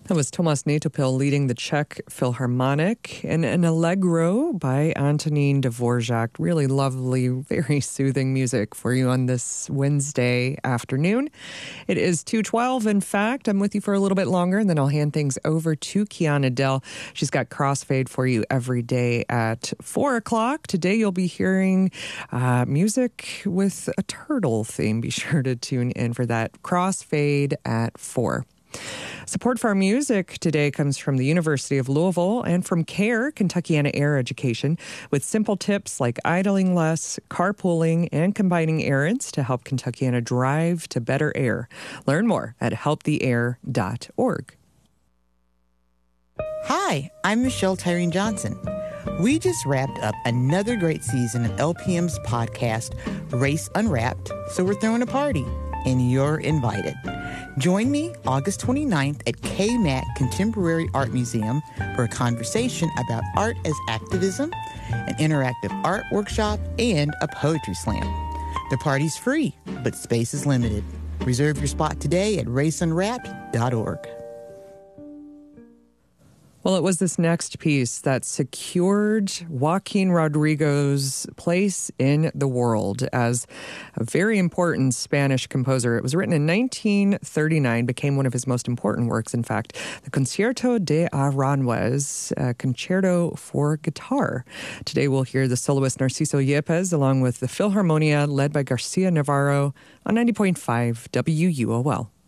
That was Tomas Netopil leading the Czech Philharmonic, and an Allegro by Antonín Dvořák. Really lovely, very soothing music for you on this Wednesday afternoon. It is 2:12. In fact, I'm with you for a little bit longer, and then I'll hand things over to Kiana Dell. She's got Crossfade for you every day at 4 o'clock. Today you'll be hearing music with a turtle theme. Be sure to tune in for that. Crossfade at 4. Support for our music today comes from the University of Louisville and from CARE, Kentuckiana Air Education, with simple tips like idling less, carpooling, and combining errands to help Kentuckiana drive to better air. Learn more at helptheair.org. Hi, I'm Michelle Tyreen Johnson. We just wrapped up another great season of LPM's podcast, Race Unwrapped, so we're throwing a party, and you're invited. Join me August 29th at KMAC Contemporary Art Museum for a conversation about art as activism, an interactive art workshop, and a poetry slam. The party's free, but space is limited. Reserve your spot today at raceunwrapped.org. Well, it was this next piece that secured Joaquin Rodrigo's place in the world as a very important Spanish composer. It was written in 1939, became one of his most important works, in fact, the Concierto de Aranjuez, a concerto for guitar. Today we'll hear the soloist Narciso Yepes along with the Philharmonia led by Garcia Navarro on 90.5 WUOL.